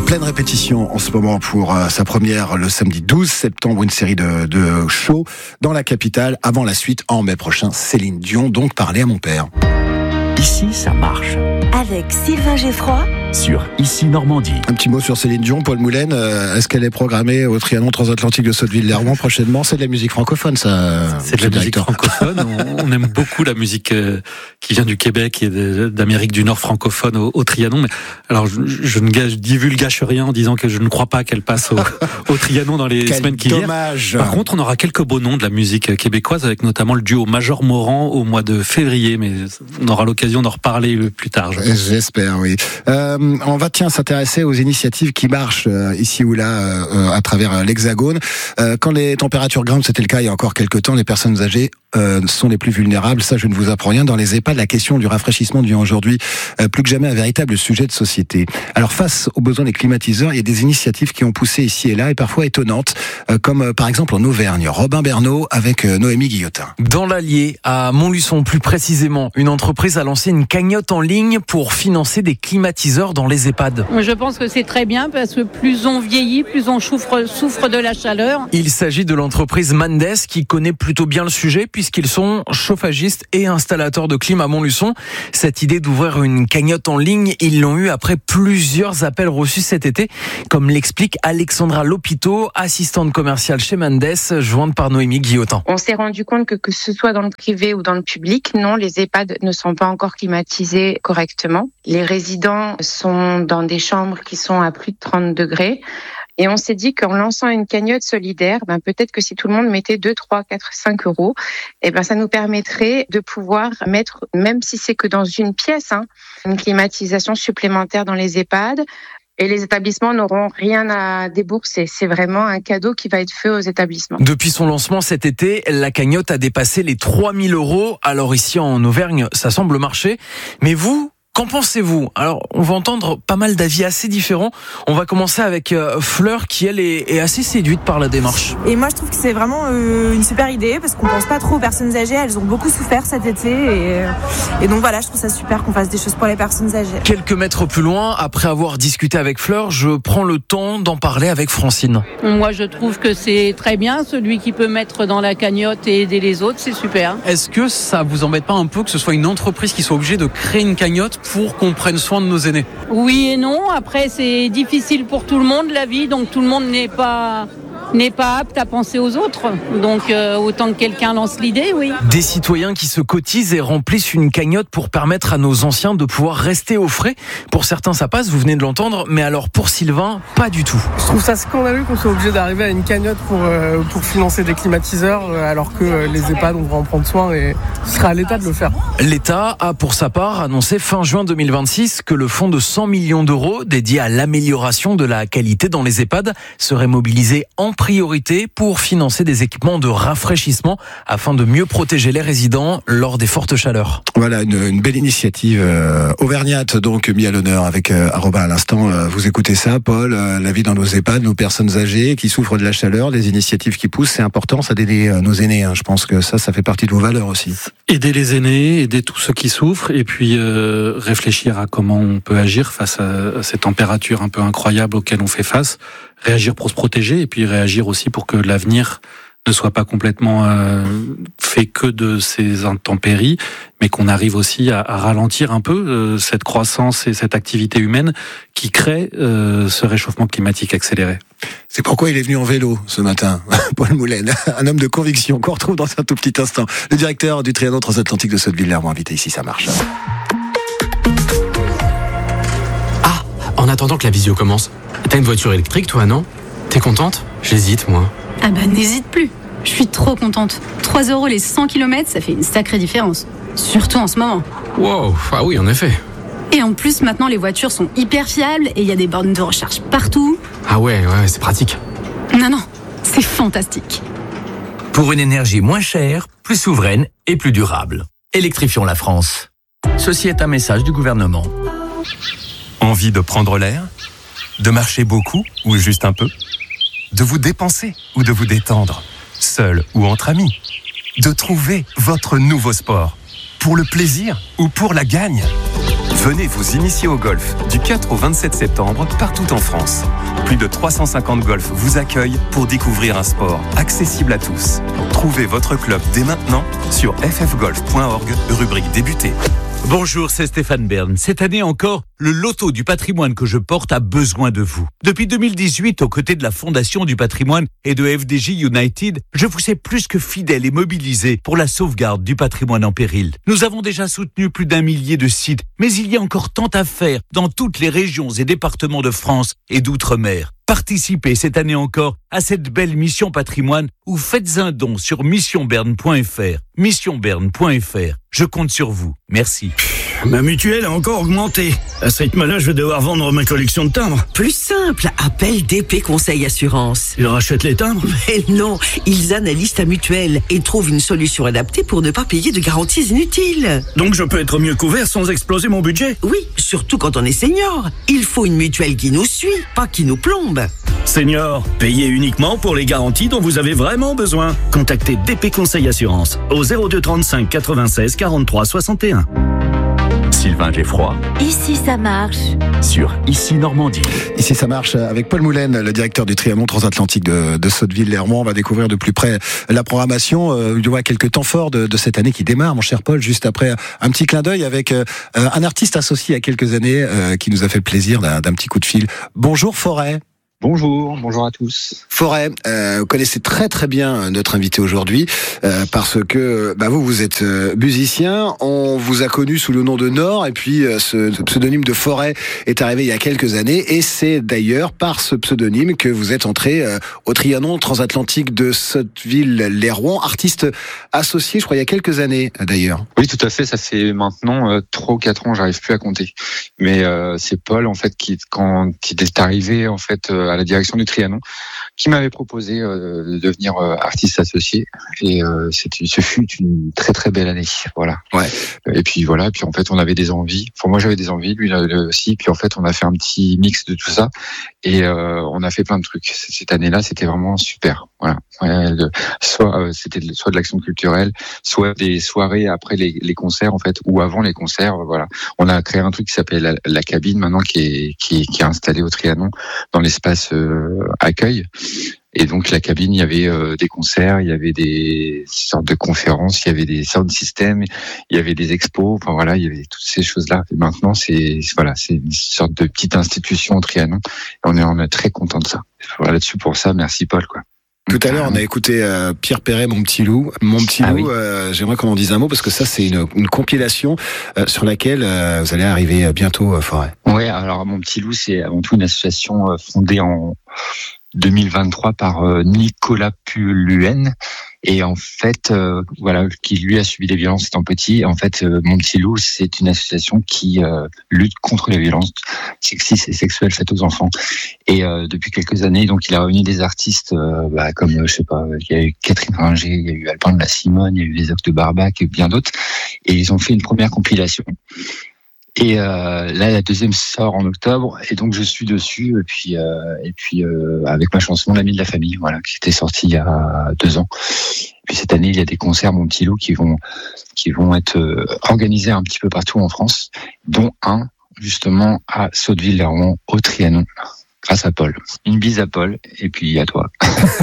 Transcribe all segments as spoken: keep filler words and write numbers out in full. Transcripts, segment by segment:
pleine répétition en ce moment pour euh, sa première le samedi douze septembre, une série de, de shows dans la capitale. Avant la suite, en mai prochain, Céline Dion, donc Parler à mon père. Ici, ça marche. Avec Sylvain Geffroy sur Ici Normandie. Un petit mot sur Céline Dion, Paul Moulin. Euh, est-ce qu'elle est programmée au Trianon transatlantique de Sotteville-Lermont prochainement? C'est de la musique francophone, ça. C'est de la musique francophone. on, on aime beaucoup la musique euh, qui vient du Québec et de, d'Amérique du Nord francophone au, au Trianon. Mais alors, je, je ne gâche, divulgâche rien en disant que je ne crois pas qu'elle passe au, au Trianon dans les Quel semaines qui viennent. Par contre, on aura quelques beaux noms de la musique québécoise, avec notamment le duo Major Morand au mois de février. Mais on aura l'occasion d'en reparler plus tard. J'espère, oui. Euh, on va tiens s'intéresser aux initiatives qui marchent euh, ici ou là euh, à travers l'Hexagone. Euh, quand les températures grimpent, c'était le cas il y a encore quelques temps, les personnes âgées euh, sont les plus vulnérables. Ça, je ne vous apprends rien. Dans les EHPAD, la question du rafraîchissement devient aujourd'hui euh, plus que jamais un véritable sujet de société. Alors, face aux besoins des climatiseurs, il y a des initiatives qui ont poussé ici et là, et parfois étonnantes, euh, comme euh, par exemple en Auvergne. Robin Bernot avec euh, Noémie Guillotin. Dans l'Allier, à Montluçon plus précisément, une entreprise a lancé une cagnotte en ligne pour financer des climatiseurs dans les EHPAD. Je pense que c'est très bien parce que plus on vieillit, plus on souffre, souffre de la chaleur. Il s'agit de l'entreprise Mandes qui connaît plutôt bien le sujet puisqu'ils sont chauffagistes et installateurs de clim à Montluçon. Cette idée d'ouvrir une cagnotte en ligne, ils l'ont eu après plusieurs appels reçus cet été, comme l'explique Alexandra Lopito, assistante commerciale chez Mandes, jointe par Noémie Guillotin. On s'est rendu compte que que ce soit dans le privé ou dans le public, non, les EHPAD ne sont pas encore climatisés correctement. Les résidents sont dans des chambres qui sont à plus de trente degrés. Et on s'est dit qu'en lançant une cagnotte solidaire, ben peut-être que si tout le monde mettait deux, trois, quatre, cinq euros, eh ben ça nous permettrait de pouvoir mettre, même si c'est que dans une pièce, hein, une climatisation supplémentaire dans les EHPAD. Et les établissements n'auront rien à débourser. C'est vraiment un cadeau qui va être fait aux établissements. Depuis son lancement cet été, la cagnotte a dépassé les trois mille euros. Alors ici en Auvergne, ça semble marcher. Mais vous, qu'en pensez-vous? Alors, on va entendre pas mal d'avis assez différents. On va commencer avec euh, Fleur, qui elle est, est assez séduite par la démarche. Et moi, je trouve que c'est vraiment euh, une super idée parce qu'on pense pas trop aux personnes âgées. Elles ont beaucoup souffert cet été et, et donc voilà, je trouve ça super qu'on fasse des choses pour les personnes âgées. Quelques mètres plus loin, après avoir discuté avec Fleur, je prends le temps d'en parler avec Francine. Moi, je trouve que c'est très bien. Celui qui peut mettre dans la cagnotte et aider les autres, c'est super. Est-ce que ça vous embête pas un peu que ce soit une entreprise qui soit obligée de créer une cagnotte pour qu'on prenne soin de nos aînés? Oui et non. Après, c'est difficile pour tout le monde, la vie. Donc, tout le monde n'est pas... n'est pas apte à penser aux autres. Donc, euh, autant que quelqu'un lance l'idée, oui. Des citoyens qui se cotisent et remplissent une cagnotte pour permettre à nos anciens de pouvoir rester au frais. Pour certains, ça passe, vous venez de l'entendre, mais alors pour Sylvain, pas du tout. Je trouve ça scandaleux qu'on soit obligé d'arriver à une cagnotte pour, euh, pour financer des climatiseurs, euh, alors que euh, les EHPAD, on devrait en prendre soin et ce sera à l'État de le faire. L'État a, pour sa part, annoncé fin juin deux mille vingt-six que le fonds de cent millions d'euros dédié à l'amélioration de la qualité dans les EHPAD serait mobilisé en priorité pour financer des équipements de rafraîchissement afin de mieux protéger les résidents lors des fortes chaleurs. Voilà une, une belle initiative euh, auvergnate donc mis à l'honneur avec euh, Robin à l'instant. Euh, vous écoutez ça, Paul, euh, la vie dans nos EHPAD, nos personnes âgées qui souffrent de la chaleur, les initiatives qui poussent, c'est important, ça d'aider euh, nos aînés. Hein. Je pense que ça, ça fait partie de vos valeurs aussi. Aider les aînés, aider tous ceux qui souffrent, et puis euh, réfléchir à comment on peut agir face à, à ces températures un peu incroyables auxquelles on fait face. Réagir pour se protéger et puis réagir aussi pour que l'avenir ne soit pas complètement euh, fait que de ces intempéries, mais qu'on arrive aussi à, à ralentir un peu euh, cette croissance et cette activité humaine qui crée euh, ce réchauffement climatique accéléré. C'est pourquoi il est venu en vélo ce matin, Paul Moulin, un homme de conviction qu'on retrouve dans un tout petit instant. Le directeur du Trianon transatlantique de Sotteville-Lermont, invité ici, ça marche. Ah, en attendant que la visio commence, t'as une voiture électrique toi, non? T'es contente? J'hésite, moi. Ah bah n'hésite plus, je suis trop contente. trois euros les cent kilomètres, ça fait une sacrée différence. Surtout en ce moment. Wow, ah oui, en effet. Et en plus, maintenant, les voitures sont hyper fiables et il y a des bornes de recharge partout. Ah ouais, ouais, c'est pratique. Non, non, c'est fantastique. Pour une énergie moins chère, plus souveraine et plus durable. Électrifions la France. Ceci est un message du gouvernement. Envie de prendre l'air? De marcher beaucoup ou juste un peu? De vous dépenser ou de vous détendre? Seul ou entre amis? De trouver votre nouveau sport? Pour le plaisir ou pour la gagne? Venez vous initier au golf du quatre au vingt-sept septembre partout en France. Plus de trois cent cinquante golfs vous accueillent pour découvrir un sport accessible à tous. Trouvez votre club dès maintenant sur f f golf point org, rubrique débuter. Bonjour, c'est Stéphane Bern. Cette année encore, le loto du patrimoine que je porte a besoin de vous. Depuis deux mille dix-huit, aux côtés de la Fondation du patrimoine et de F D J United, je vous sais plus que fidèle et mobilisé pour la sauvegarde du patrimoine en péril. Nous avons déjà soutenu plus d'un millier de sites, mais il y a encore tant à faire dans toutes les régions et départements de France et d'outre-mer. Participez cette année encore à cette belle mission patrimoine ou faites un don sur mission bern point f r. mission bern point f r. Je compte sur vous. Merci. Ma mutuelle a encore augmenté. À ce rythme-là, je vais devoir vendre ma collection de timbres. Plus simple, appelle D P Conseil Assurance. Ils rachètent les timbres? Mais non, ils analysent ta mutuelle et trouvent une solution adaptée pour ne pas payer de garanties inutiles. Donc je peux être mieux couvert sans exploser mon budget? Oui, surtout quand on est senior. Il faut une mutuelle qui nous suit, pas qui nous plombe. Senior, payez uniquement pour les garanties dont vous avez vraiment besoin. Contactez D P Conseil Assurance au zéro deux trente-cinq quatre-vingt-seize quarante-trois soixante et un. Sylvain Geffroy. Ici ça marche. Sur Ici Normandie. Ici ça marche avec Paul Moulaine, le directeur du triathlon transatlantique de, de Sotteville-Lermont. On va découvrir de plus près la programmation. Euh, il y aura quelques temps forts de, de cette année qui démarre, mon cher Paul, juste après un petit clin d'œil avec euh, un artiste associé il y a quelques années euh, qui nous a fait le plaisir d'un, d'un petit coup de fil. Bonjour Forêt. Bonjour, bonjour à tous. Forêt, euh, vous connaissez très très bien notre invité aujourd'hui euh, parce que bah vous vous êtes euh, musicien, on vous a connu sous le nom de Nord et puis euh, ce, ce pseudonyme de Forêt est arrivé il y a quelques années et c'est d'ailleurs par ce pseudonyme que vous êtes entré euh, au Trianon transatlantique de Sotteville-Lermont, artiste associé je crois il y a quelques années d'ailleurs. Oui tout à fait, ça fait maintenant euh, trois ou quatre ans, j'arrive plus à compter. Mais euh, c'est Paul en fait qui quand il est arrivé en fait euh, à la direction du Trianon, qui m'avait proposé euh, de devenir euh, artiste associé. Et euh, c'était, ce fut une très très belle année. Voilà. Ouais. Et puis voilà. Puis en fait, on avait des envies. Enfin, moi, j'avais des envies, lui aussi. Puis en fait, on a fait un petit mix de tout ça. Et euh, on a fait plein de trucs. Cette année-là, c'était vraiment super. Voilà. Ouais, le, soit euh, c'était soit de l'action culturelle, soit des soirées après les, les concerts en fait, ou avant les concerts. Voilà. On a créé un truc qui s'appelle la, la cabine maintenant, qui est qui est, qui est installée au Trianon dans l'espace euh, accueil. Et donc la cabine, il y avait euh, des concerts, il y avait des sortes de conférences, il y avait des sortes de systèmes, il y avait des expos. Enfin voilà, il y avait toutes ces choses-là. Et maintenant, c'est voilà, c'est une sorte de petite institution au Trianon. Et on est on est très content de ça. Voilà, là-dessus pour ça, merci Paul quoi. Tout à l'heure, on a écouté euh, Pierre Perret, Mon Petit Loup. Mon Petit ah, Loup, oui. euh, j'aimerais qu'on en dise un mot parce que ça, c'est une, une compilation euh, sur laquelle euh, vous allez arriver bientôt, euh, Forêt. Ouais, alors Mon Petit Loup, c'est avant tout une association euh, fondée en deux mille vingt-trois par euh, Nicolas Puluen. Et en fait, euh, voilà, qui lui a subi des violences étant petit. En fait, euh, Mon Petit Loup, c'est une association qui euh, lutte contre les violences sexistes et sexuelles faites aux enfants. Et euh, depuis quelques années, donc, il a réuni des artistes euh, bah, comme, euh, je sais pas, il y a eu Catherine Ringer, il y a eu Alban de la Simone, il y a eu les Ocs de Barbac et bien d'autres. Et ils ont fait une première compilation. Et euh, là, la deuxième sort en octobre, et donc je suis dessus. Et puis, euh, et puis euh, avec ma chanson "L'ami de la famille", voilà, qui était sortie il y a deux ans. Et puis cette année, il y a des concerts Mon Petit Loup qui vont, qui vont être euh, organisés un petit peu partout en France, dont un justement à Sotteville-Lermont au Trianon. Grâce à Paul. Une bise à Paul, et puis à toi.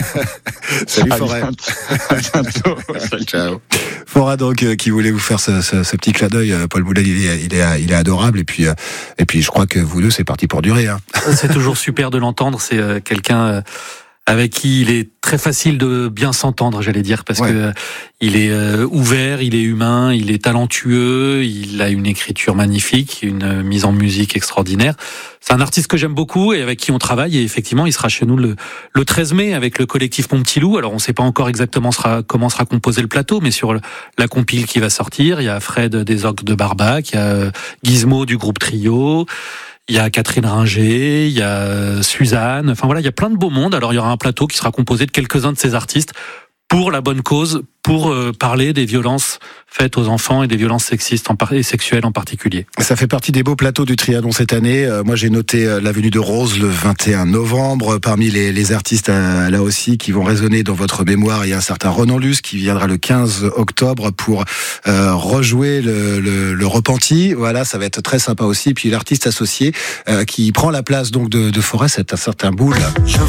Salut Forêt. À bientôt. Ciao. Forêt donc euh, qui voulait vous faire ce, ce, ce petit clin d'œil. Euh, Paul Moulaine, il est, il est, il est adorable. Et puis, euh, et puis, je crois que vous deux, c'est parti pour durer. Hein. C'est toujours super de l'entendre. C'est euh, quelqu'un euh, avec qui il est très facile de bien s'entendre, j'allais dire, parce ouais. que euh, il est euh, ouvert, il est humain, il est talentueux, il a une écriture magnifique, une mise en musique extraordinaire. C'est un artiste que j'aime beaucoup et avec qui on travaille. Et effectivement, il sera chez nous le, le treize mai avec le collectif Mon Petit Loup. Alors, on ne sait pas encore exactement sera, comment sera composé le plateau, mais sur le, la compile qui va sortir, il y a Fred des Ocs de Barbac, il y a Gizmo du groupe Trio, il y a Catherine Ringer, il y a Suzanne. Enfin voilà, il y a plein de beaux mondes. Alors, il y aura un plateau qui sera composé de quelques-uns de ces artistes pour la bonne cause, pour euh, parler des violences faites aux enfants et des violences sexistes en par- et sexuelles en particulier. Ça fait partie des beaux plateaux du triathlon cette année. Euh, moi, j'ai noté euh, la venue de Rose le vingt et un novembre. Parmi les, les artistes euh, là aussi qui vont résonner dans votre mémoire, il y a un certain Ronan Luce qui viendra le quinze octobre pour euh, rejouer le, le, le Repenti. Voilà, ça va être très sympa aussi. Puis l'artiste associé euh, qui prend la place donc de, de Forest, c'est un certain Boule. Je